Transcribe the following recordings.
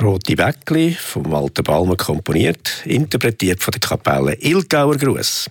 Rote Bäckli, vom Walter Balmer komponiert, interpretiert von der Kapelle Ilgauer Gruss.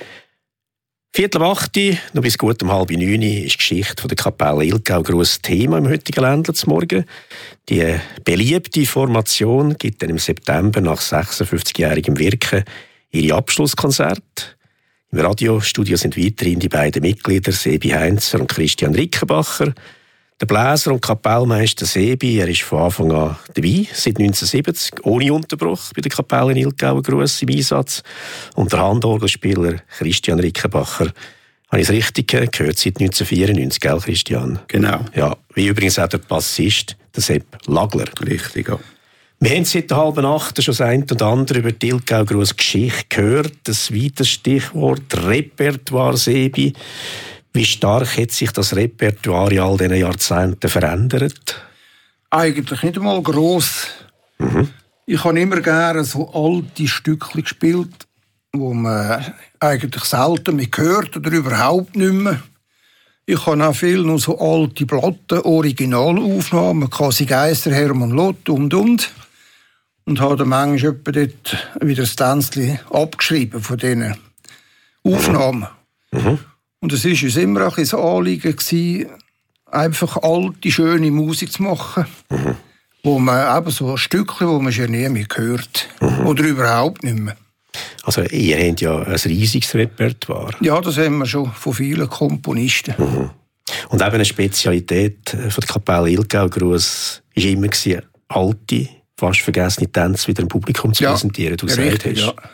7:45, noch bis gut um 8:30 ist die Geschichte von der Kapelle Ilgauer Gruss Thema im heutigen Ländler zum Morgen. Die beliebte Formation gibt dann im September nach 56-jährigem Wirken ihre Abschlusskonzerte. Im Radiostudio sind weiterhin die beiden Mitglieder Sebi Heinzer und Christian Rickenbacher. Der Bläser und Kapellmeister Sebi, er ist von Anfang an dabei, seit 1970, ohne Unterbruch bei der Kapelle Ilgauer Gruss im Einsatz. Und der Handorgelspieler Christian Rickenbacher, habe ich es richtig gehört, seit 1994, gell Christian? Genau. Ja, wie übrigens auch der Bassist, der Sepp Lagler. Richtig, ja. Wir haben seit der 7:30 schon das eine und andere über die Ilgauer Gruss Geschichte gehört. Das weiteres Stichwort Repertoire, Sebi. Wie stark hat sich das Repertoire in all diesen Jahrzehnten verändert? Eigentlich nicht einmal gross. Ich habe immer gerne so alte Stückchen gespielt, wo man eigentlich selten mehr hört oder überhaupt nicht mehr. Ich habe auch viel noch so alte Platten, Originalaufnahmen, Kasi Geisser, Hermann Lott und. Und habe dann manchmal dort wieder das Tänzchen abgeschrieben von diesen Aufnahmen. Und es war uns immer ein bisschen ein Anliegen, einfach alte, schöne Musik zu machen, wo man eben so Stückchen, wo man schon nie mehr hört. Oder überhaupt nicht mehr. Also ihr habt ja ein riesiges Repertoire. Ja, das haben wir schon von vielen Komponisten. Und eben eine Spezialität von der Kapelle Ilgauer Gruss war immer alte, fast vergessene Tänze wieder im Publikum zu präsentieren, du gesagt hast. Ja.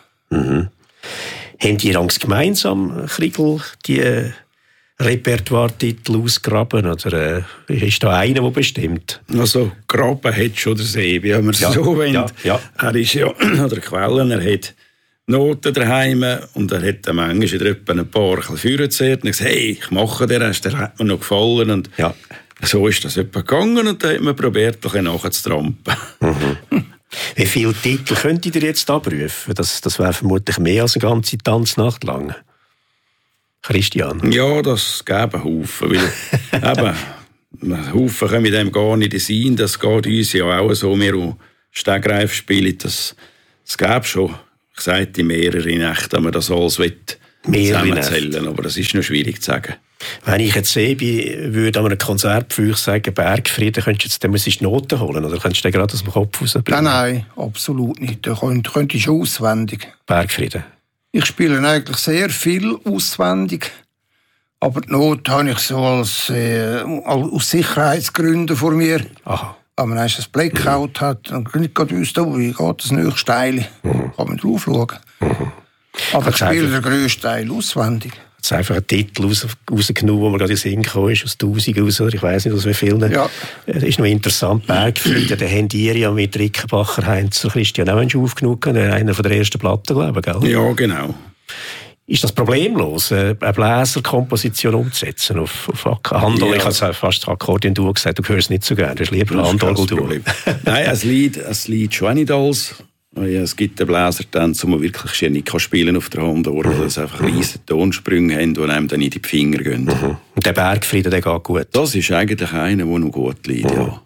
Haben die Rangs gemeinsam, Kriegel, die Repertoire-Titel ausgraben? Oder ist da einer, der bestimmt? Also, graben hat schon der Sebi, wenn man es so wendet. Ja. Er ist ja an der Quelle, er hat Noten daheim und er hat dann manchmal wieder ein paar vorgezählt und gesagt, hey, ich mache den Rest, der hat mir noch gefallen. Und so ist das etwa gegangen und dann hat man probiert, doch nachzutrampen. Wie viele Titel könnt ihr jetzt abrufen? Das wäre vermutlich mehr als eine ganze Tanznacht lang. Christian? Ja, das gäbe Haufen. Weil, eben, Haufen können wir dem gar nicht sein. Das geht uns ja auch so. Wir Stegreif spielen, das gäbe schon, ich sagte, mehrere Nächte, wenn man das alles zusammenzählen. Aber das ist noch schwierig zu sagen. Wenn ich jetzt Sebi würde an einem Konzert für euch sagen, Bergfrieden, könntest du jetzt Noten holen? Oder könntest du den gerade aus dem Kopf rausbringen? Nein, absolut nicht. Da könnte ich schon auswendig. Bergfrieden? Ich spiele eigentlich sehr viel auswendig. Aber die Note habe ich so aus Sicherheitsgründen vor mir. Aha. Wenn man ein Blackout hat, dann kann ich gerade wissen, wie geht das nächste Teil. Kann man drauf schauen. Aber ich spiele den grössten Teil auswendig. Jetzt einfach einen Titel rausgenommen, wo man gerade in den Sinn gekommen ist, aus 1000 raus, oder ich weiss nicht, aus wie vielen. Ja. Das ist noch interessant. Bergfrieden, den habt ihr ja mit Rickenbacher, Heinzer, Christian auch aufgenommen, einer von der ersten Platten, glaube ich, gell? Ja, genau. Ist das problemlos, eine Bläserkomposition umzusetzen auf Handorgel? Ich habe fast Akkordeon-Duo gesagt, du hörst es nicht so gerne, du hast lieber Handorgel-Duo. Nein, es liegt schon nicht alles. Es gibt einen Bläsertanz, wo man wirklich schön spielen auf der Handorgel, weil es einfach riesige Tonsprünge haben, die einem dann in die Finger gehen. Und der Bergfrieden, der geht gut? Das ist eigentlich einer, der noch gut liegt, ja.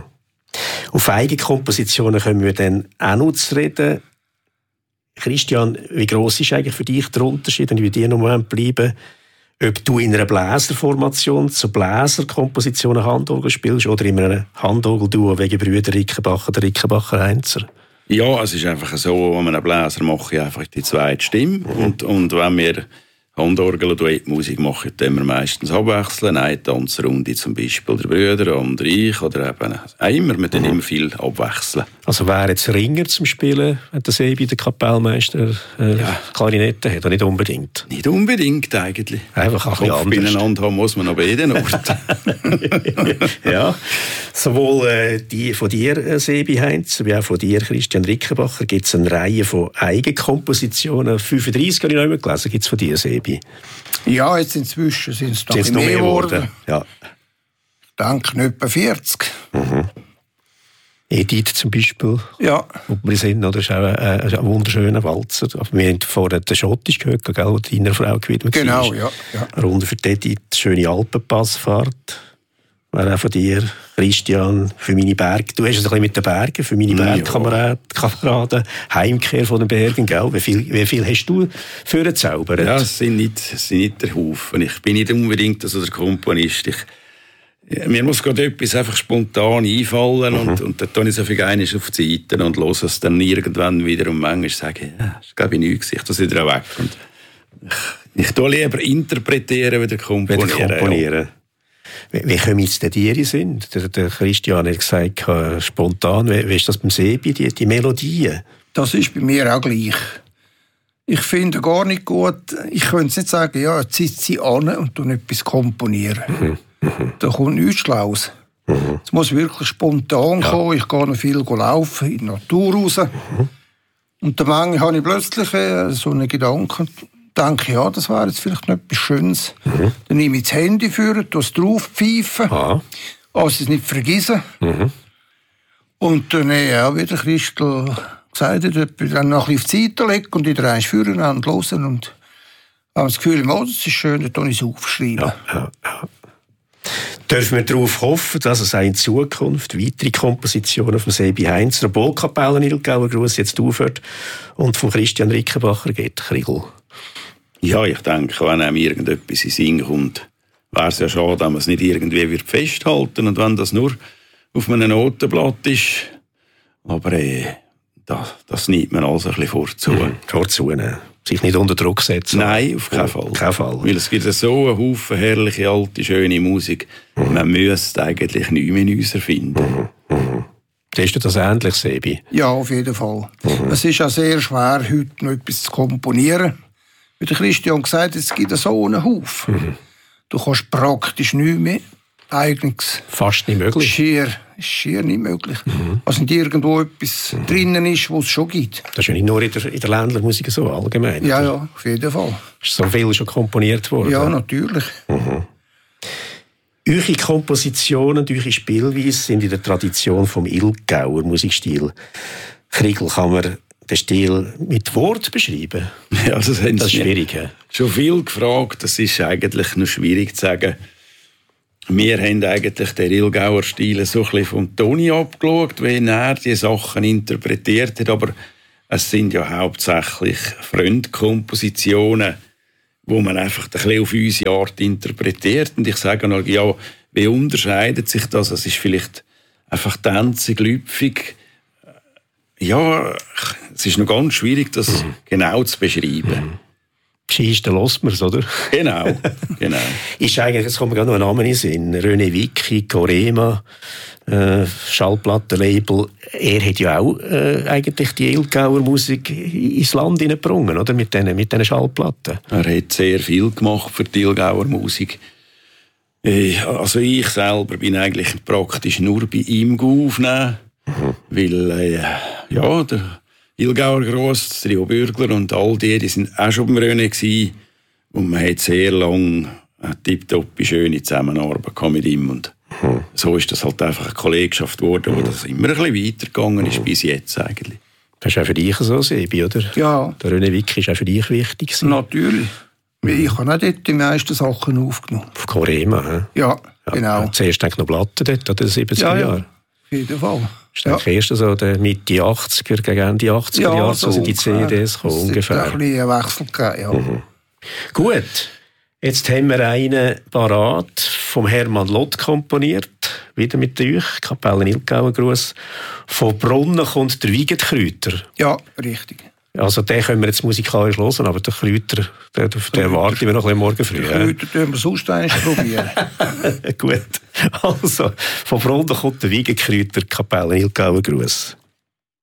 Auf Eigenkompositionen können wir dann auch noch zu reden. Christian, wie gross ist eigentlich für dich der Unterschied, wenn wir dir noch bleiben, ob du in einer Bläserformation zu Bläserkompositionen Handorgel spielst oder in einem Handorgel-Duo wegen Brüder Rickenbacher oder Rickenbacher-Heinzer? Ja, es ist einfach so, wenn man einen Bläser macht, einfach die zweite Stimme. Und wenn wir Handorgel oder Duettmusik machen, dann wir meistens abwechseln. Eine Tanzrunde zum Beispiel der Brüder, andere ich oder eben immer. Wir dann immer viel abwechseln. Also wäre jetzt Ringer zum Spielen, wenn der Sebi, der Kapellmeister, Klarinette hat, oder nicht unbedingt? Nicht unbedingt eigentlich. Einfach ein bisschen anders. Beieinander haben muss man an beiden Orten. Ja, sowohl die von dir, Sebi Heinzer, wie auch von dir, Christian Rickenbacher, gibt es eine Reihe von Eigenkompositionen. 35 habe ich noch immer gelesen, gibt es von dir, Sebi? Ja, jetzt inzwischen sind es noch mehr geworden. Ja. Ich denke, etwa 40. Edith zum Beispiel. Ja. Wo wir sind, oder? Das ist auch ein wunderschöner Walzer. Wir haben vorher den Schottisch gehört, gell, wo deiner Frau gewidmet Genau, war. Ja. Runde für die Edith, schöne Alpenpassfahrt. wäre auch von dir, Christian, für meine Berge. Du hast es ein bisschen mit den Bergen, für meine Bergkameraden, Heimkehr von den Bergen, gell? Wie viel hast du für einen Zauber? Ja, es sind nicht der Haufen. Ich bin nicht unbedingt der Komponist. Mir muss gerade etwas einfach spontan einfallen und dann tue ich so viel eines auf die Seite und höre es dann irgendwann wieder und manchmal sage ich, das ist glaube ich nichts, ich tue es wieder weg. Und ich tue lieber interpretieren, wieder komponieren. Ja. Wie kommen jetzt dir in den Sinn? Der Christian hat gesagt, spontan, wie ist das beim Sebi, die Melodien? Das ist bei mir auch gleich. Ich finde gar nicht gut, ich könnte nicht sagen, ja, jetzt sitze sie an und etwas komponieren. Da kommt nichts Schlaues. Es muss wirklich spontan kommen. Ich gehe noch viel laufen, in die Natur raus. Und dann habe ich plötzlich so einen Gedanken, denke, ja, das wäre jetzt vielleicht noch etwas Schönes. Dann nehme ich das Handy für, tue es drauf, pfeifen, also es nicht vergessen. Und dann, wie der Christel gesagt hat, dann noch ein bisschen auf die Seite legen und wieder eins führen und hören. Und habe das Gefühl, das ist schön, dann tue ich es aufschreiben. Ja. Dürfen wir darauf hoffen, dass es auch in Zukunft weitere Kompositionen von Sebi Heinz, der Bohlkapelle Nilgauer Gruss jetzt aufhört und von Christian Rickenbacher geht, Kriegel? Ja, ich denke, wenn einem irgendetwas in den Sinn kommt, wäre es ja schade, wenn man es nicht irgendwie festhalten und wenn das nur auf einem Notenblatt ist. Aber das nimmt man alles ein bisschen vorzu. Vorzunehmen. Sich nicht unter Druck setzen. Nein, auf keinen Fall. Weil es gibt so einen Haufen herrliche, alte, schöne Musik. Man müsste eigentlich nichts mehr in uns erfinden. Siehst du das ähnlich, Sebi? Ja, auf jeden Fall. Es ist ja sehr schwer, heute noch etwas zu komponieren. Wie der Christian gesagt hat, es gibt so einen Haufen. Du kannst praktisch nichts mehr. Eigentlich fast nicht möglich. Schier nicht möglich. Also nicht irgendwo etwas drinnen ist, was es schon gibt. Das ist ja nicht nur in der Ländlermusik so, allgemein. Ja, auf jeden Fall. Ist so viel schon komponiert worden? Ja, natürlich. Eure Kompositionen, eure Spielweise sind in der Tradition vom Ilgauer Musikstil. Kriegel, kann man den Stil mit Wort beschreiben? Ja, das ist schwierig. Ja? Schon viel gefragt, das ist eigentlich noch schwierig zu sagen. Wir haben eigentlich den Ilgauer Stil so ein bisschen vom Toni abgeschaut, wie er die Sachen interpretiert hat, aber es sind ja hauptsächlich Fremdkompositionen, wo man einfach ein bisschen auf unsere Art interpretiert. Und ich sage noch, ja, wie unterscheidet sich das? Es ist vielleicht einfach tänzig, lüpfig. Ja, es ist noch ganz schwierig, das genau zu beschreiben. Schießt, dann lässt man es, oder? Genau. Ist eigentlich, jetzt kommt mir gerade noch ein Name in den Sinn. René Wicki, Corema, Schallplattenlabel. Er hat ja auch eigentlich die Ilgauer Musik ins Land hineingebracht, oder? Mit diesen Schallplatten. Er hat sehr viel gemacht für die Ilgauer Musik. Also ich selber bin eigentlich praktisch nur bei ihm aufgenommen, weil der Ilgauer Gross, Trio Bürgler und all die sind auch schon beim René gewesen. Und man hat sehr lange eine tipptoppi schöne Zusammenarbeit mit ihm. Und so ist das halt einfach eine Kollegschaft geworden, wo das immer ein bisschen weitergegangen ist bis jetzt eigentlich. Das ist auch für dich so, Sebi, oder? Ja. Der René Wicki ist auch für dich wichtig gewesen. Natürlich. Ich habe auch dort die meisten Sachen aufgenommen. Auf Corema, ja, genau. Zuerst noch Platten dort, oder 70er Jahre? Ja, auf jeden Fall. Das ist erst so der Mitte 80er, gegen Ende 80er Jahre, so sind die CDs gekommen, ungefähr. Es hat ein bisschen Wechsel gegeben, Gut, jetzt haben wir einen parat, vom Hermann Lott komponiert, wieder mit euch, Kapelle Nilgauer Gruss. Von Brunnen kommt der Weigenkräuter. Ja, richtig. Also den können wir jetzt musikalisch hören, aber den Kräuter, den warten wir noch ein bisschen morgen früh. Den Kräuter können wir sonst eins probieren. Gut. Also, von Brunnen kommt der Weigenkräuter, Kapelle Nilgauer Gruss.